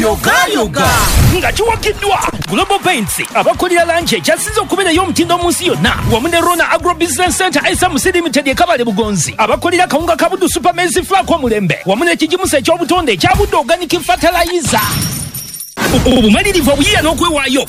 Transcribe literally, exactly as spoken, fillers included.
yoga yoga nga kiwakiddwa Global Paints abakulira lanche kyasizo okubeerayo omutindo mu nsi yonna wamu ne Rona Agro Business Center S M C Limited ekabale Bugonzi abakulira kawunga kabudu Super Maize Flour Mulembe wamu n'ekigimusa ekyobutonde ekyabudde organic fertilizer obumalirivu obuyiya n'okwewaayo